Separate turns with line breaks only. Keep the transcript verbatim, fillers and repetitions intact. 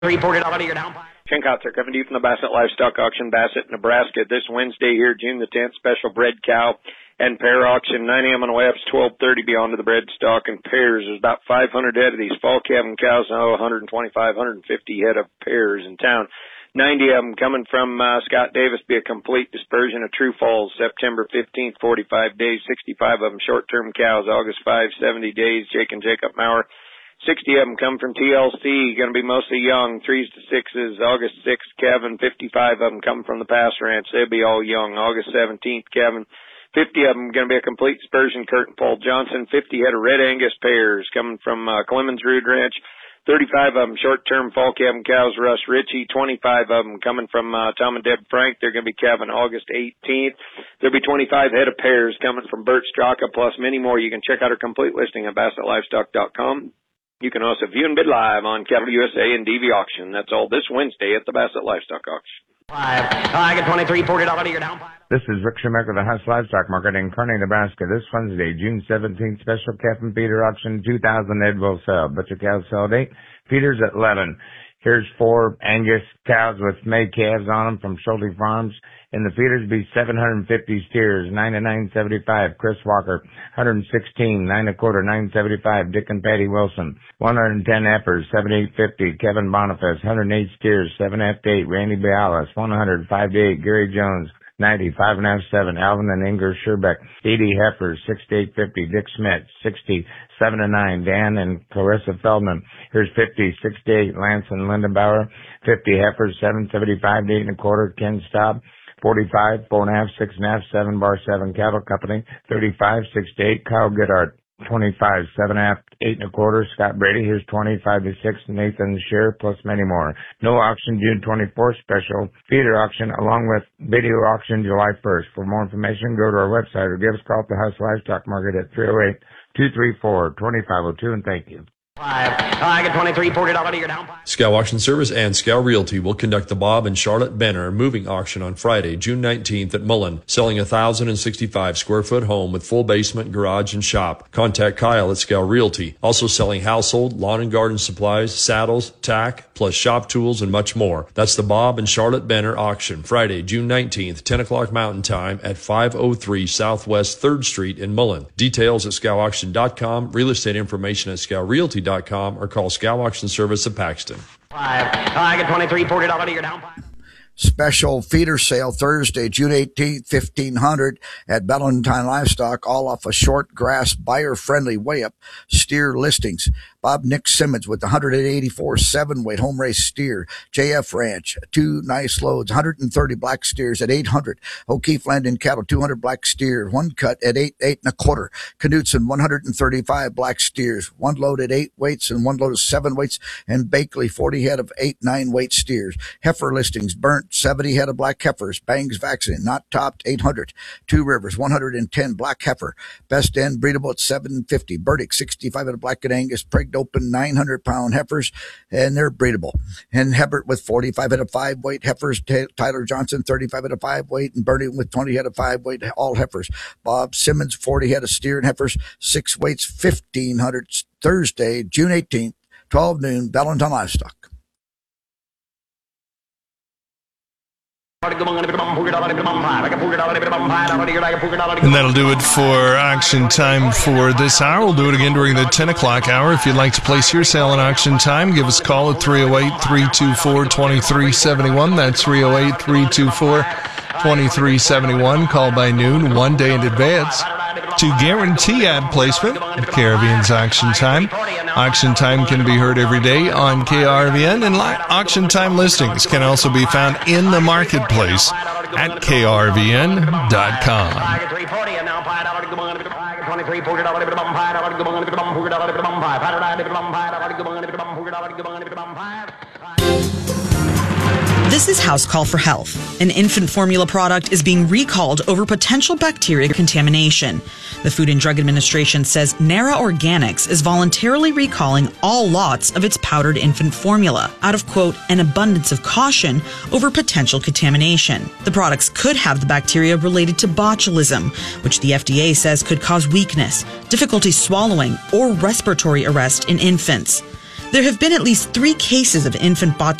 Reported out of your down.
Chincotts are coming to you from the Bassett Livestock Auction, Bassett, Nebraska, this Wednesday here, June the tenth, special bred cow and pair auction, nine a.m. on the way up, twelve thirty beyond to the bred stock and pairs. There's about five hundred head of these fall calving cows, now one hundred twenty-five, one hundred fifty head of pairs in town. ninety of them coming from uh, Scott Davis, be a complete dispersion of true falls, September fifteenth, forty-five days, sixty-five of them short-term cows, August fifth, seventy days, Jake and Jacob Maurer. sixty of them come from T L C, going to be mostly young, threes to sixes. August sixth, Kevin, fifty-five of them come from the Pass Ranch. They'll be all young. August seventeenth, Kevin, fifty of them going to be a complete dispersion. Kurt and Paul Johnson, fifty head of Red Angus pairs coming from uh, Clemens Rood Ranch. thirty-five of them short-term fall calving cows, Russ Ritchie. twenty-five of them coming from uh, Tom and Deb Frank. They're going to be calving August eighteenth. There'll be twenty-five head of pairs coming from Bert Straka, plus many more. You can check out our complete listing at Bassett Livestock dot com. You can also view and bid live on Cattle U S A and D V Auction. That's all this Wednesday at the Bassett Livestock Auction.
Five. I get twenty-three, ported out of your down.
This is Rick Schumacher, the Huss Livestock Market in Kearney, Nebraska. This Wednesday, June seventeenth, special calf and feeder auction, two thousand head will sell. Butcher cows sell at eight, feeders at eleven. Here's four Angus cows with May calves on them from Schulte Farms. In the feeders be seven hundred fifty steers, nine to nine seventy-five. Chris Walker, one hundred sixteen, nine and a quarter, nine seventy-five. Dick and Patty Wilson, one hundred ten heifers, seventy-eight fifty. Kevin Boniface, one hundred eight steers, seven half to eight. Randy Bialas, one hundred, five to eight. Gary Jones, ninety, five and a half, seven. Alvin and Inger Scherbeck, eighty heifers, sixty-eight fifty. Dick Smith, sixty, seven to nine. Dan and Clarissa Feldman, here's fifty, six to eight. Lance and Linda Bauer, fifty heifers, seven seventy-five to eight and a quarter. Ken Staub, forty-five, four and a half, six and a half, seven bar seven. Cattle Company, thirty-five, six to eight. Kyle Goodhart, twenty-five, seven and a half, eight and a quarter. Scott Brady, here's twenty-five to six. Nathan Shear, plus many more. No auction June twenty-fourth, special feeder auction along with video auction July first. For more information, go to our website or give us a call at the Huss Livestock Market at three oh eight, two three four, two five oh two, and thank you.
Five. I get twenty-three, ported out of your down.
Scow Auction Service and Scow Realty will conduct the Bob and Charlotte Benner moving auction on Friday, June nineteenth at Mullen, selling a one thousand sixty-five square foot home with full basement, garage, and shop. Contact Kyle at Scow Realty. Also selling household, lawn and garden supplies, saddles, tack, plus shop tools, and much more. That's the Bob and Charlotte Benner auction, Friday, June nineteenth, ten o'clock Mountain Time at five oh three Southwest third Street in Mullen. Details at scow auction dot com, real estate information at scow realty dot com, or call Scow Auction Service of Paxton.
Five. I get twenty-three, ported out of your down.
Special feeder sale Thursday, June eighteenth, fifteen hundred at Valentine Livestock, all off a short grass buyer-friendly weigh-up steer listings. Bob Nick Simmons with the one hundred eighty-four seven weight home race steer. J F Ranch, two nice loads, one hundred thirty black steers at eight hundred. O'Keefe Landon Cattle, two hundred black steers, one cut at eight, eight and a quarter. Knudsen, one hundred thirty-five black steers, one load at eight weights and one load of seven weights. And Bakley, forty head of eight, nine weight steers. Heifer listings, Burnt, seventy head of black heifers. Bangs vaccine, not topped, eight hundred. Two Rivers, one hundred ten black heifer. Best End, breedable at seven fifty. Burdick, sixty-five head of black and Angus. Pregnant open, nine hundred pound heifers, and they're breedable. And Hebert with forty-five head of five weight heifers. T- Tyler Johnson, thirty-five head of five weight, and Bernie with twenty head of five weight, all heifers. Bob Simmons, forty head of steer and heifers, six weights, fifteen hundred. Thursday, June eighteenth, twelve noon, Valentine Livestock.
And that'll do it for auction time for this hour. We'll do it again during the ten o'clock hour. If you'd like to place your sale in auction time, give us a call at three oh eight, three two four, two three seven one. That's three oh eight, three two four, two three seven one. Call by noon, one day in advance to guarantee ad placement at K R V N's auction time. Auction time can be heard every day on K R V N, and li- auction time listings can also be found in the marketplace at K R V N dot com.
This is House Call for Health. An infant formula product is being recalled over potential bacteria contamination. The Food and Drug Administration says Nara Organics is voluntarily recalling all lots of its powdered infant formula out of, quote, an abundance of caution over potential contamination. The products could have the bacteria related to botulism, which the F D A says could cause weakness, difficulty swallowing, or respiratory arrest in infants. There have been at least three cases of infant botulism